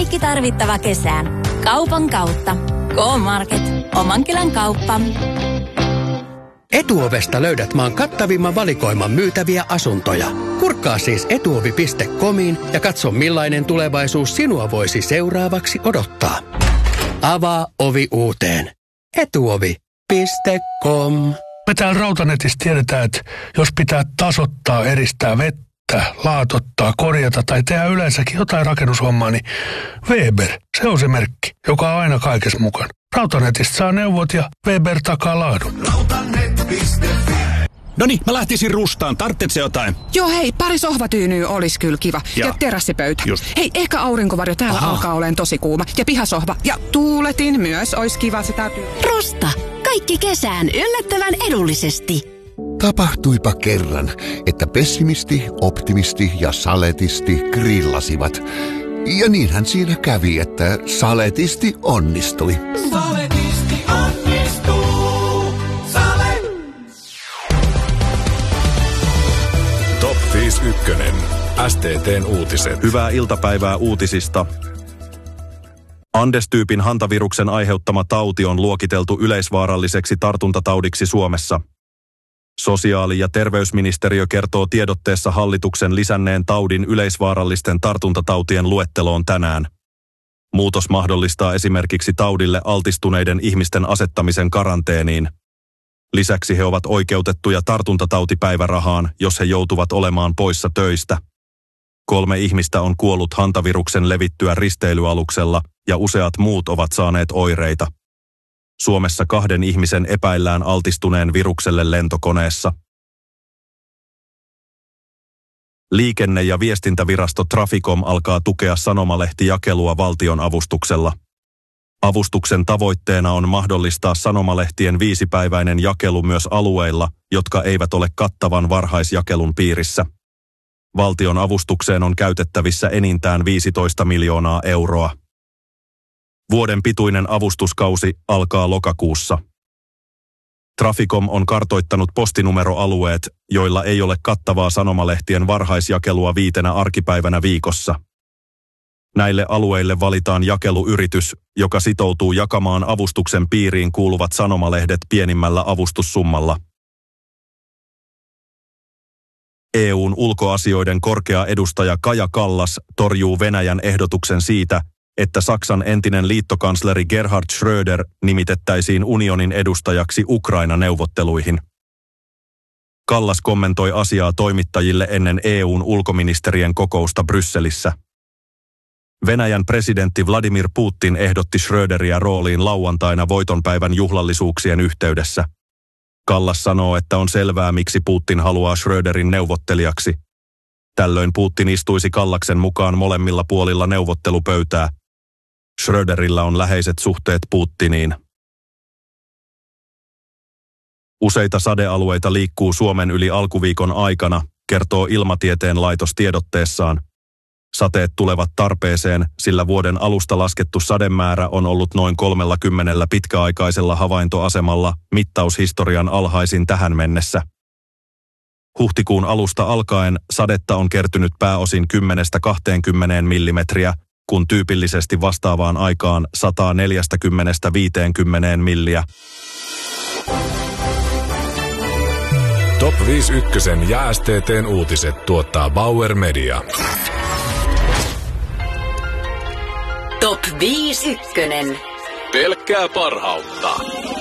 kaikki tarvittava kesään. Kaupan kautta. K-Market. Oman kylän kauppa. Etuovesta löydät maan kattavimman valikoiman myytäviä asuntoja. Kurkkaa siis etuovi.comiin ja katso millainen tulevaisuus sinua voisi seuraavaksi odottaa. Avaa ovi uuteen. Etuovi.com. Me täällä Rautanetissä tiedetään, että jos pitää tasoittaa, eristää vettä, laatottaa, korjata tai tehdä yleensäkin jotain rakennushommaa, niin Weber, se on se merkki, joka on aina kaikessa mukana. Rautanetista saa neuvot ja Weber takaa laadun. Rautanet.fi. Noniin, mä lähtisin rustaan. Tarvitsetko jotain? Joo, hei, pari sohvatyynyä olisi kyllä kiva. Ja terassipöytä. Just. Hei, ehkä aurinkovarjo täällä alkaa olemaan tosi kuuma. Ja pihasohva. Ja tuuletin myös olisi kiva, se täytyy. Rusta. Kaikki kesään yllättävän edullisesti. Tapahtuipa kerran, että pessimisti, optimisti ja saletisti grillasivat. Ja niinhän siinä kävi, että saletisti onnistui. Saletisti onnistuu. Top 51. STT:n uutiset. Hyvää iltapäivää uutisista. Andes-tyypin hantaviruksen aiheuttama tauti on luokiteltu yleisvaaralliseksi tartuntataudiksi Suomessa. Sosiaali- ja terveysministeriö kertoo tiedotteessa hallituksen lisänneen taudin yleisvaarallisten tartuntatautien luetteloon tänään. Muutos mahdollistaa esimerkiksi taudille altistuneiden ihmisten asettamisen karanteeniin. Lisäksi he ovat oikeutettuja tartuntatautipäivärahaan, jos he joutuvat olemaan poissa töistä. 3 ihmistä on kuollut hantaviruksen levittyä risteilyaluksella ja useat muut ovat saaneet oireita. Suomessa 2 ihmisen epäillään altistuneen virukselle lentokoneessa. Liikenne- ja viestintävirasto Traficom alkaa tukea sanomalehtijakelua valtion avustuksella. Avustuksen tavoitteena on mahdollistaa sanomalehtien 5-päiväinen jakelu myös alueilla, jotka eivät ole kattavan varhaisjakelun piirissä. Valtion avustukseen on käytettävissä enintään 15 miljoonaa euroa. Vuoden pituinen avustuskausi alkaa lokakuussa. Traficom on kartoittanut postinumeroalueet, joilla ei ole kattavaa sanomalehtien varhaisjakelua 5 arkipäivänä viikossa. Näille alueille valitaan jakeluyritys, joka sitoutuu jakamaan avustuksen piiriin kuuluvat sanomalehdet pienimmällä avustussummalla. EU:n ulkoasioiden korkea edustaja Kaja Kallas torjuu Venäjän ehdotuksen siitä, että Saksan entinen liittokansleri Gerhard Schröder nimitettäisiin unionin edustajaksi Ukraina-neuvotteluihin. Kallas kommentoi asiaa toimittajille ennen EU:n ulkoministerien kokousta Brysselissä. Venäjän presidentti Vladimir Putin ehdotti Schröderiä rooliin lauantaina voitonpäivän juhlallisuuksien yhteydessä. Kallas sanoo, että on selvää, miksi Putin haluaa Schröderin neuvottelijaksi. Tällöin Putin istuisi Kallaksen mukaan molemmilla puolilla neuvottelupöytää. Schröderillä on läheiset suhteet Putiniin. Useita sadealueita liikkuu Suomen yli alkuviikon aikana, kertoo Ilmatieteen laitos tiedotteessaan. Sateet tulevat tarpeeseen, sillä vuoden alusta laskettu sademäärä on ollut noin 30 pitkäaikaisella havaintoasemalla, mittaushistorian alhaisin tähän mennessä. Huhtikuun alusta alkaen sadetta on kertynyt pääosin 10–20 millimetriä, kun tyypillisesti vastaavaan aikaan 140–50 milliä. Top 51 ja STT:n uutiset tuottaa Bauer Media. Top 51. Pelkkää parhautta.